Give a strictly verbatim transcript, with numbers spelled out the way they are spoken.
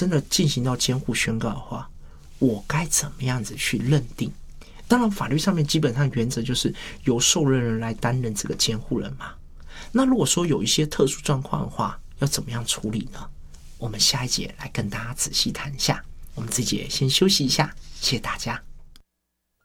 真的进行到监护宣告的话，我该怎么样子去认定？当然法律上面基本上原则就是由受任人来担任这个监护人嘛。那如果说有一些特殊状况的话，要怎么样处理呢？我们下一节来跟大家仔细谈一下。我们这节先休息一下，谢谢大家。